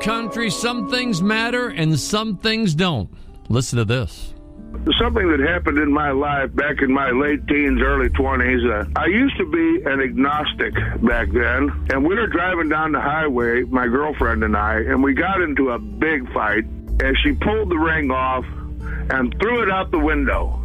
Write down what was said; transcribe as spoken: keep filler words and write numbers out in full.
Country, some things matter and some things don't. Listen to this. Something that happened in my life back in my late teens, early twenties. Uh, I used to be an agnostic back then, and we were driving down the highway, my girlfriend and I, and we got into a big fight, and she pulled the ring off and threw it out the window.